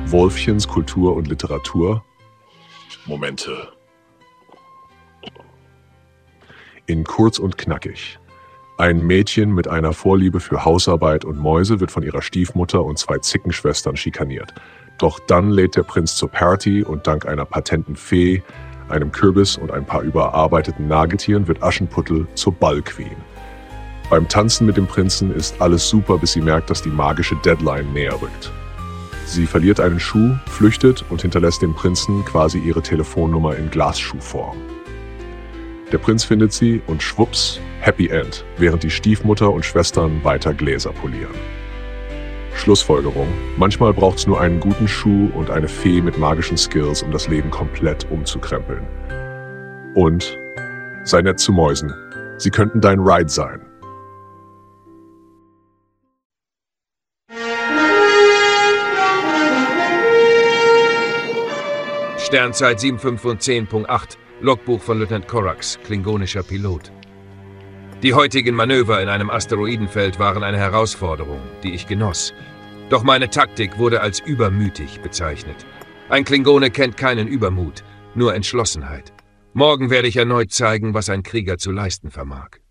Wolfchens Kultur und Literatur. Momente. In Kurz und Knackig. Ein Mädchen mit einer Vorliebe für Hausarbeit und Mäuse wird von ihrer Stiefmutter und 2 Zickenschwestern schikaniert. Doch dann lädt der Prinz zur Party und dank einer patenten Fee, einem Kürbis und ein paar überarbeiteten Nagetieren wird Aschenputtel zur Ballqueen. Beim Tanzen mit dem Prinzen ist alles super, bis sie merkt, dass die magische Deadline näher rückt. Sie verliert einen Schuh, flüchtet und hinterlässt dem Prinzen quasi ihre Telefonnummer in Glasschuhform. Der Prinz findet sie und schwupps, Happy End, während die Stiefmutter und Schwestern weiter Gläser polieren. Schlussfolgerung: Manchmal braucht es nur einen guten Schuh und eine Fee mit magischen Skills, um das Leben komplett umzukrempeln. Und sei nett zu Mäusen. Sie könnten dein Ride sein. Sternzeit 7:15.8, Logbuch von Lieutenant Korax, klingonischer Pilot. Die heutigen Manöver in einem Asteroidenfeld waren eine Herausforderung, die ich genoss. Doch meine Taktik wurde als übermütig bezeichnet. Ein Klingone kennt keinen Übermut, nur Entschlossenheit. Morgen werde ich erneut zeigen, was ein Krieger zu leisten vermag.